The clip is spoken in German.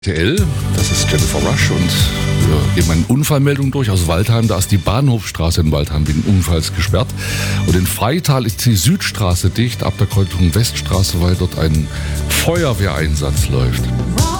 RTL, das ist Jennifer Rush und wir geben eine Unfallmeldung durch aus Waldheim. Da ist die Bahnhofstraße in Waldheim wegen Unfalls gesperrt. Und in Freital ist die Südstraße dicht, ab der Kreuzung Weststraße, weil dort ein Feuerwehreinsatz läuft.